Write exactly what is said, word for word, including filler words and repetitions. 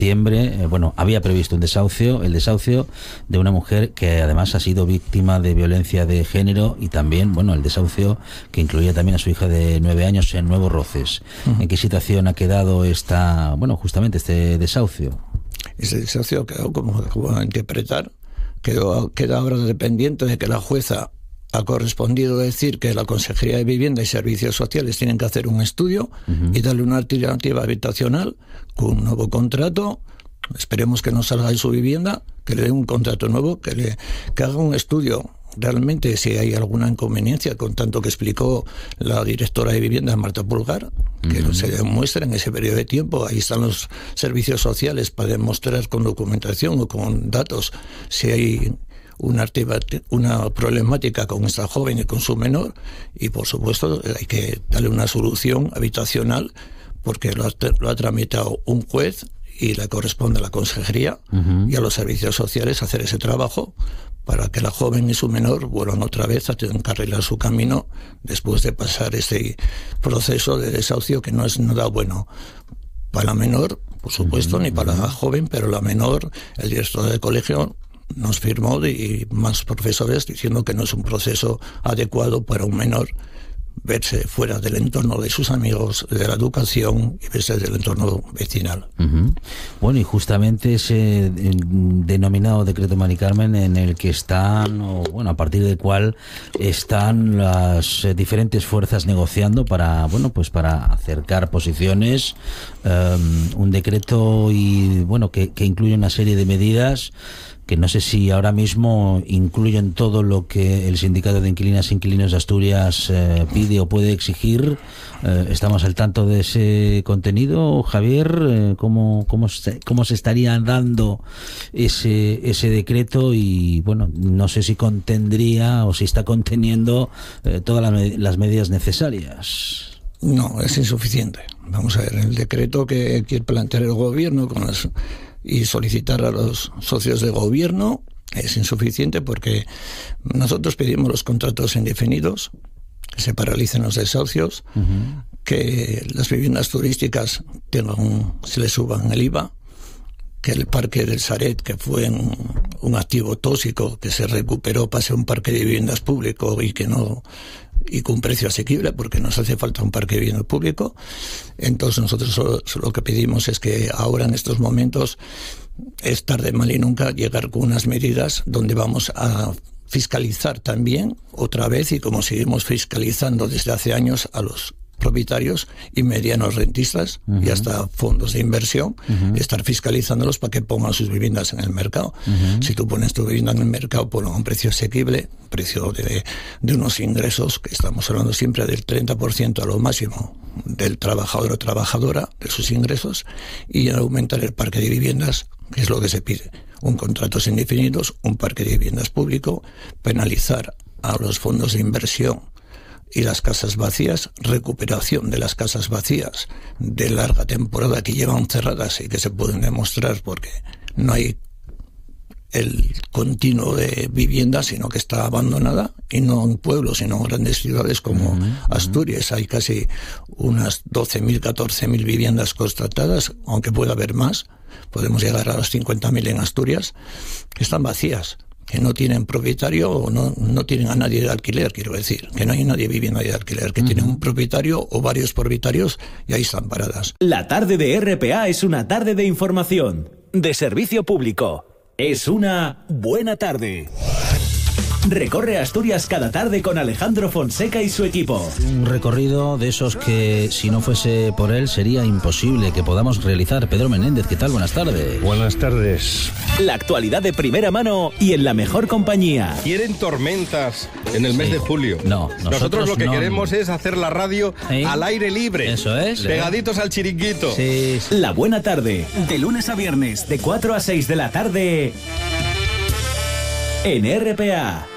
Eh, bueno, había previsto un desahucio, el desahucio de una mujer que además ha sido víctima de violencia de género, y también, bueno, el desahucio que incluía también a su hija de nueve años en Nuevos Roces. Uh-huh. ¿En qué situación ha quedado esta, bueno, justamente este desahucio? Ese desahucio quedó como, como a interpretar, quedó, queda ahora dependiente de que la jueza ha correspondido decir que la Consejería de Vivienda y Servicios Sociales tienen que hacer un estudio uh-huh. y darle una alternativa habitacional con un nuevo contrato. Esperemos que no salga de su vivienda, que le dé un contrato nuevo, que le que haga un estudio realmente si hay alguna inconveniencia, con tanto que explicó la directora de vivienda, Marta Pulgar, que uh-huh. se demuestra en ese periodo de tiempo. Ahí están los servicios sociales para demostrar con documentación o con datos si hay Una, una problemática con esta joven y con su menor, y por supuesto hay que darle una solución habitacional porque lo ha, lo ha tramitado un juez y le corresponde a la consejería uh-huh. y a los servicios sociales hacer ese trabajo para que la joven y su menor vuelvan otra vez a tener que arreglar su camino después de pasar este proceso de desahucio que no es nada bueno para la menor, por supuesto, uh-huh. ni para la joven, pero la menor, el director del colegio nos firmó y más profesores diciendo que no es un proceso adecuado para un menor verse fuera del entorno de sus amigos, de la educación y verse del entorno vecinal. Uh-huh. Bueno, y justamente ese denominado decreto Mari Carmen, en el que están, o bueno, a partir del cual están las diferentes fuerzas negociando para, bueno, pues para acercar posiciones, um, un decreto y bueno que, que incluye una serie de medidas que no sé si ahora mismo incluyen todo lo que el Sindicato de Inquilinas e Inquilinos de Asturias eh, pide o puede exigir. Eh, ¿Estamos al tanto de ese contenido, Javier? Eh, ¿cómo, cómo, se, ¿Cómo se estaría dando ese, ese decreto? Y bueno, no sé si contendría o si está conteniendo eh, todas las, las medidas necesarias. No, es insuficiente. Vamos a ver, el decreto que quiere plantear el gobierno con las... y solicitar a los socios de gobierno es insuficiente porque nosotros pedimos los contratos indefinidos, que se paralicen los desahucios, uh-huh. que las viviendas turísticas tengan un, se les suban el I V A, que el parque del Saret, que fue un, un activo tóxico que se recuperó, pase a un parque de viviendas público y que no y con un precio asequible, porque nos hace falta un parque de vivienda público. Entonces nosotros solo, solo lo que pedimos es que ahora en estos momentos es tarde mal y nunca llegar con unas medidas donde vamos a fiscalizar también otra vez, y como seguimos fiscalizando desde hace años a los propietarios y medianos rentistas uh-huh. y hasta fondos de inversión, uh-huh. estar fiscalizándolos para que pongan sus viviendas en el mercado. Uh-huh. Si tú pones tu vivienda en el mercado, ponlo a un precio asequible, precio de, de unos ingresos, que estamos hablando siempre del treinta por ciento a lo máximo del trabajador o trabajadora, de sus ingresos, y aumentar el parque de viviendas, que es lo que se pide. Un contratos indefinidos, un parque de viviendas público, penalizar a los fondos de inversión y las casas vacías, recuperación de las casas vacías de larga temporada que llevan cerradas y que se pueden demostrar porque no hay el continuo de vivienda, sino que está abandonada, y no en pueblos, sino en grandes ciudades como uh-huh, Asturias. Uh-huh. Hay casi unas doce mil, catorce mil viviendas constatadas, aunque pueda haber más, podemos llegar a las cincuenta mil en Asturias, que están vacías, que no tienen propietario o no, no tienen a nadie de alquiler, quiero decir, que no hay nadie viviendo ahí de alquiler, que uh-huh. tienen un propietario o varios propietarios y ahí están paradas. La tarde de R P A es una tarde de información, de servicio público. Es una buena tarde. Recorre Asturias cada tarde con Alejandro Fonseca y su equipo. Un recorrido de esos que, si no fuese por él, sería imposible que podamos realizar. Pedro Menéndez, ¿qué tal? Buenas tardes. Buenas tardes. La actualidad de primera mano y en la mejor compañía. ¿Quieren tormentas en el mes sí. de julio? No, nosotros, nosotros lo que no. queremos es hacer la radio ¿Eh? al aire libre. Eso es. Pegaditos al chiringuito. Sí, sí. La buena tarde, de lunes a viernes, de cuatro a seis de la tarde, en R P A.